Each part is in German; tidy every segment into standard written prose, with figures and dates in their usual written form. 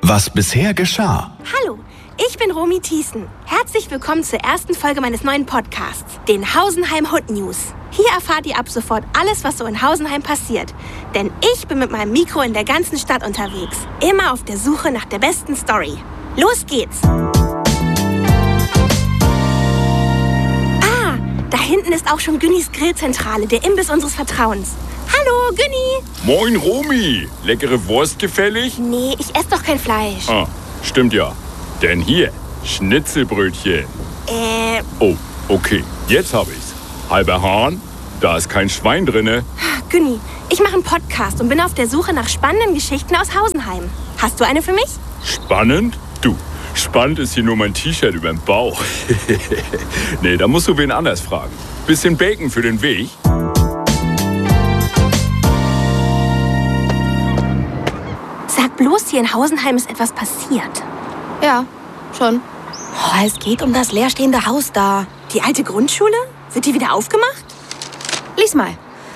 Was bisher geschah. Hallo, ich bin Romy Thiessen. Herzlich willkommen zur ersten Folge meines neuen Podcasts, den Hausenheim Hood News. Hier erfahrt ihr ab sofort alles, was so in Hausenheim passiert. Denn ich bin mit meinem Mikro in der ganzen Stadt unterwegs. Immer auf der Suche nach der besten Story. Los geht's! Da hinten ist auch schon Günnis Grillzentrale, der Imbiss unseres Vertrauens. Hallo, Günni! Moin, Romy. Leckere Wurst gefällig? Nee, ich esse doch kein Fleisch. Ah, stimmt ja. Denn hier, Schnitzelbrötchen. Oh, okay. Jetzt hab ich's. Halber Hahn, da ist kein Schwein drinne. Günni, ich mache einen Podcast und bin auf der Suche nach spannenden Geschichten aus Hausenheim. Hast du eine für mich? Spannend? Du, spannend ist hier nur mein T-Shirt überm Bauch. Nee, da musst du wen anders fragen. Bisschen Bacon für den Weg? Sag bloß, hier in Hausenheim ist etwas passiert. Ja, schon. Oh, es geht um das leerstehende Haus da. Die alte Grundschule? Wird die wieder aufgemacht? Lies mal.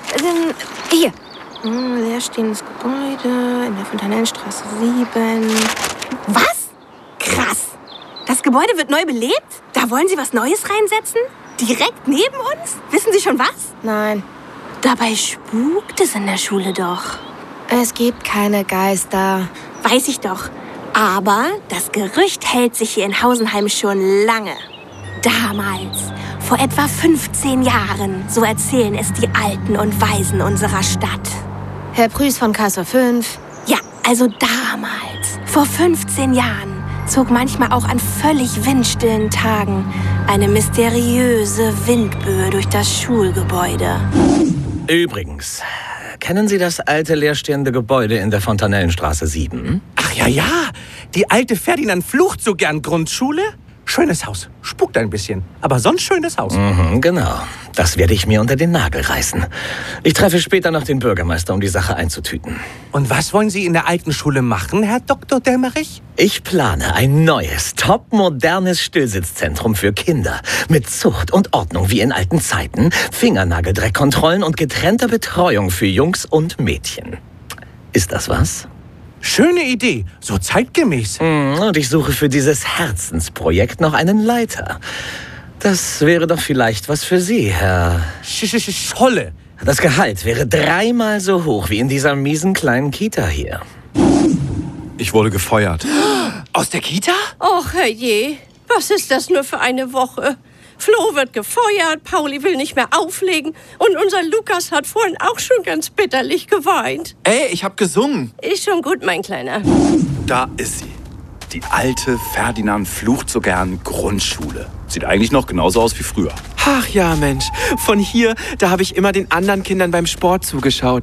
Hier. Leerstehendes Gebäude in der Fontanellenstraße 7. Was? Krass. Das Gebäude wird neu belebt? Da wollen Sie was Neues reinsetzen? Direkt neben uns? Wissen Sie schon was? Nein, Dabei spukt es in der Schule doch. es gibt keine Geister. Weiß ich doch. Aber das Gerücht hält sich hier in Hausenheim schon lange. Damals, vor etwa 15 Jahren, so erzählen es die Alten und Weisen unserer Stadt. Herr Prüß von Kassel 5. Ja, also damals, vor 15 Jahren, zog manchmal auch an völlig windstillen Tagen eine mysteriöse Windböe durch das Schulgebäude. Übrigens, kennen Sie das alte leerstehende Gebäude in der Fontanellenstraße 7? Ach ja, die alte Ferdinand flucht so gern Grundschule. Schönes Haus, spukt ein bisschen, aber sonst schönes Haus. Genau, das werde ich mir unter den Nagel reißen. Ich treffe später noch den Bürgermeister, um die Sache einzutüten. Und was wollen Sie in der alten Schule machen, Herr Dr. Dämmerich? Ich plane ein neues, topmodernes Stillsitzzentrum für Kinder. Mit Zucht und Ordnung wie in alten Zeiten, Fingernageldreckkontrollen und getrennter Betreuung für Jungs und Mädchen. Ist das was? Schöne Idee, so zeitgemäß. Und ich suche für dieses Herzensprojekt noch einen Leiter. Das wäre doch vielleicht was für Sie, Herr... Scholle. Das Gehalt wäre 3-mal so hoch wie in dieser miesen kleinen Kita hier. Ich wurde gefeuert. Aus der Kita? Och, herrje, was ist das nur für eine Woche? Flo wird gefeuert, Pauli will nicht mehr auflegen und unser Lukas hat vorhin auch schon ganz bitterlich geweint. Ey, ich hab gesungen. Ist schon gut, mein Kleiner. Da ist sie. Die alte Ferdinand flucht so gern Grundschule. Sieht eigentlich noch genauso aus wie früher. Ach ja, Mensch. Von hier, da habe ich immer den anderen Kindern beim Sport zugeschaut.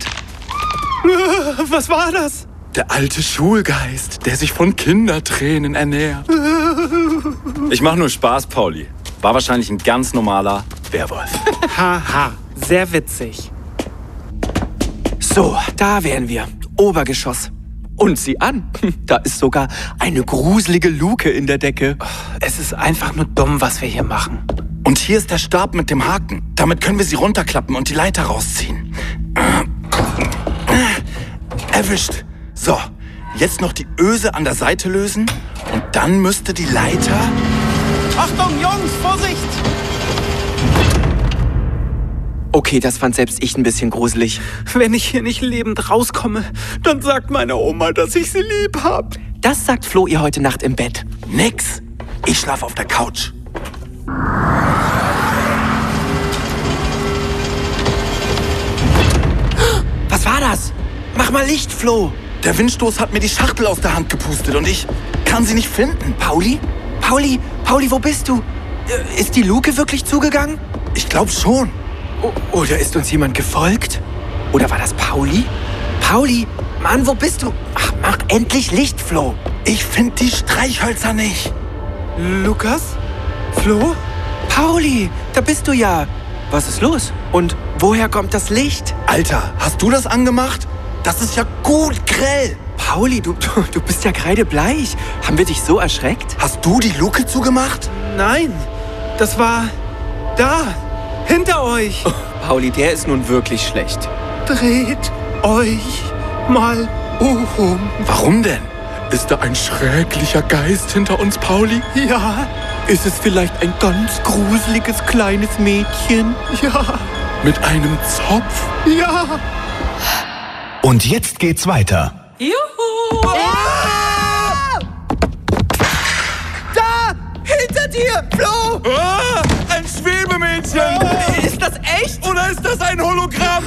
Was war das? Der alte Schulgeist, der sich von Kindertränen ernährt. Ich mach nur Spaß, Pauli. War wahrscheinlich ein ganz normaler Werwolf. Haha, sehr witzig. So, da wären wir. Obergeschoss. Und sieh an, da ist sogar eine gruselige Luke in der Decke. Es ist einfach nur dumm, was wir hier machen. Und hier ist der Stab mit dem Haken. Damit können wir sie runterklappen und die Leiter rausziehen. Erwischt. So, jetzt noch die Öse an der Seite lösen. Und dann müsste die Leiter... Achtung, Jungs, Vorsicht! Okay, das fand selbst ich ein bisschen gruselig. Wenn ich hier nicht lebend rauskomme, dann sagt meine Oma, dass ich sie lieb hab. Das sagt Flo ihr heute Nacht im Bett. Nix. Ich schlafe auf der Couch. Was war das? Mach mal Licht, Flo. Der Windstoß hat mir die Schachtel aus der Hand gepustet und ich kann sie nicht finden. Pauli? Pauli, wo bist du? Ist die Luke wirklich zugegangen? Ich glaube schon. Oder ist uns jemand gefolgt? Oder war das Pauli? Pauli, Mann, wo bist du? Ach, mach endlich Licht, Flo. Ich finde die Streichhölzer nicht. Lukas? Flo? Pauli, da bist du ja. Was ist los? Und woher kommt das Licht? Alter, hast du das angemacht? Das ist ja gut grell. Pauli, du bist ja kreidebleich. Haben wir dich so erschreckt? Hast du die Luke zugemacht? Nein, das war da, hinter euch. Oh, Pauli, der ist nun wirklich schlecht. Dreht euch mal um. Warum denn? Ist da ein schrecklicher Geist hinter uns, Pauli? Ja, ist es vielleicht ein ganz gruseliges kleines Mädchen? Ja. Mit einem Zopf? Ja. Und jetzt geht's weiter. Juhu! Da! Hinter dir, Flo! Ah, ein Schwebemädchen! Ist das echt? Oder ist das ein Hologramm?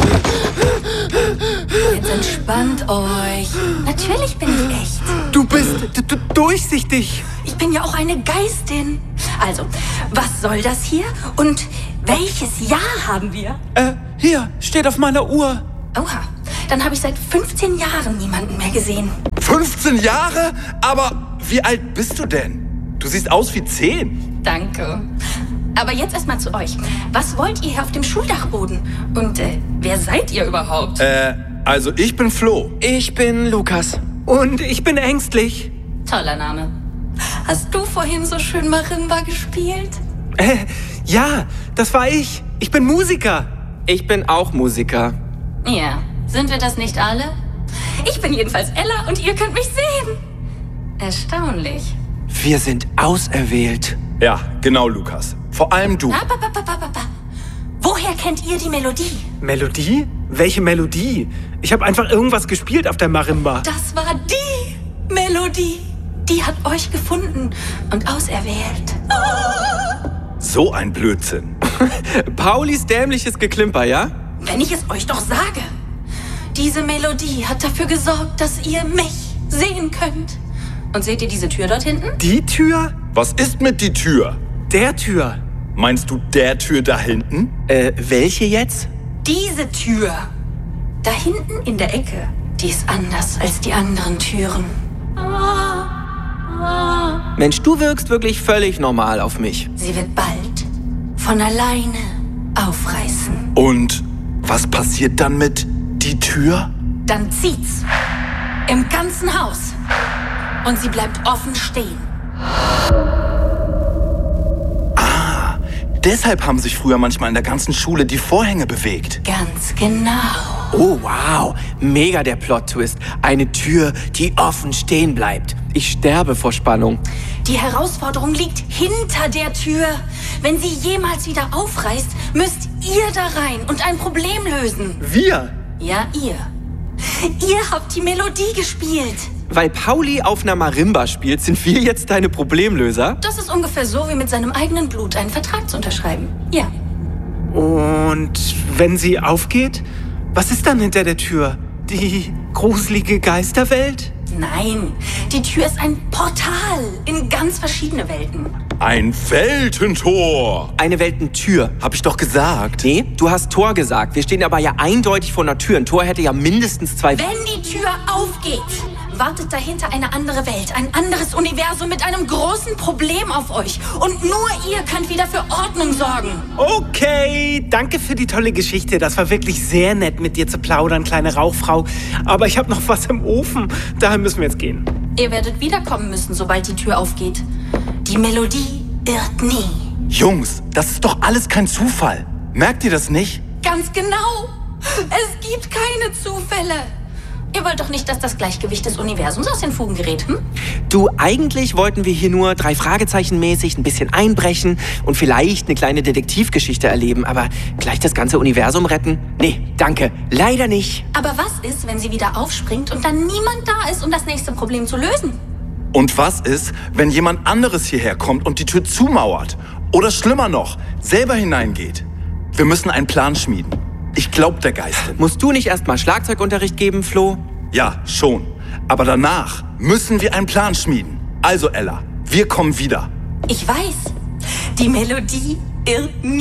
Jetzt entspannt euch. Natürlich bin ich echt. Du bist durchsichtig. Ich bin ja auch eine Geistin. Also, was soll das hier? Und welches Jahr haben wir? Hier, steht auf meiner Uhr. Oha, dann habe ich seit 15 Jahren niemanden mehr gesehen. 15 Jahre? Aber wie alt bist du denn? Du siehst aus wie 10. Danke. Aber jetzt erstmal zu euch. Was wollt ihr hier auf dem Schuldachboden? Und wer seid ihr überhaupt? Also ich bin Flo. Ich bin Lukas. Und ich bin ängstlich. Toller Name. Hast du vorhin so schön Marimba gespielt? Ja, das war ich. Ich bin Musiker. Ich bin auch Musiker. Ja, sind wir das nicht alle? Ich bin jedenfalls Ella und ihr könnt mich sehen. Erstaunlich. Wir sind auserwählt. Ja, genau, Lukas. Vor allem du. Woher kennt ihr die Melodie? Melodie? Welche Melodie? Ich habe einfach irgendwas gespielt auf der Marimba. Das war die Melodie. Die hat euch gefunden und auserwählt. So ein Blödsinn. Paulis dämliches Geklimper, ja? Wenn ich es euch doch sage. Diese Melodie hat dafür gesorgt, dass ihr mich sehen könnt. Und seht ihr diese Tür dort hinten? Die Tür? Was ist mit die Tür? Der Tür. Meinst du der Tür da hinten? Welche jetzt? Diese Tür. Da hinten in der Ecke. Die ist anders als die anderen Türen. Mensch, du wirkst wirklich völlig normal auf mich. Sie wird bald von alleine aufreißen. Und was passiert dann mit die Tür? Dann zieht's. Im ganzen Haus. Und sie bleibt offen stehen. Deshalb haben sich früher manchmal in der ganzen Schule die Vorhänge bewegt. Ganz genau. Oh, wow. Mega der Plot-Twist. Eine Tür, die offen stehen bleibt. Ich sterbe vor Spannung. Die Herausforderung liegt hinter der Tür. Wenn sie jemals wieder aufreißt, müsst ihr da rein und ein Problem lösen. Wir? Ja, ihr. Ihr habt die Melodie gespielt. Weil Pauli auf einer Marimba spielt, sind wir jetzt deine Problemlöser? Das ist ungefähr so, wie mit seinem eigenen Blut einen Vertrag zu unterschreiben. Ja. Und wenn sie aufgeht, was ist dann hinter der Tür? Die gruselige Geisterwelt? Nein, die Tür ist ein Portal in ganz verschiedene Welten. Ein Weltentor. Eine Weltentür. Hab ich doch gesagt. Nee, du hast Tor gesagt. Wir stehen aber ja eindeutig vor einer Tür. Ein Tor hätte ja mindestens 2... Wenn die Tür aufgeht, wartet dahinter eine andere Welt, ein anderes Universum mit einem großen Problem auf euch. Und nur ihr könnt wieder für Ordnung sorgen. Okay, danke für die tolle Geschichte. Das war wirklich sehr nett, mit dir zu plaudern, kleine Rauchfrau. Aber ich habe noch was im Ofen. Daher müssen wir jetzt gehen. Ihr werdet wiederkommen müssen, sobald die Tür aufgeht. Die Melodie irrt nie. Jungs, das ist doch alles kein Zufall. Merkt ihr das nicht? Ganz genau. Es gibt keine Zufälle. Ihr wollt doch nicht, dass das Gleichgewicht des Universums aus den Fugen gerät, hm? Du, eigentlich wollten wir hier nur 3 Fragezeichen-mäßig ein bisschen einbrechen und vielleicht eine kleine Detektivgeschichte erleben, aber gleich das ganze Universum retten? Nee, danke, leider nicht. Aber was ist, wenn sie wieder aufspringt und dann niemand da ist, um das nächste Problem zu lösen? Und was ist, wenn jemand anderes hierher kommt und die Tür zumauert? Oder schlimmer noch, selber hineingeht? Wir müssen einen Plan schmieden. Ich glaub der Geistin. Musst du nicht erst mal Schlagzeugunterricht geben, Flo? Ja, schon. Aber danach müssen wir einen Plan schmieden. Also Ella, wir kommen wieder. Ich weiß, die Melodie irrt nie.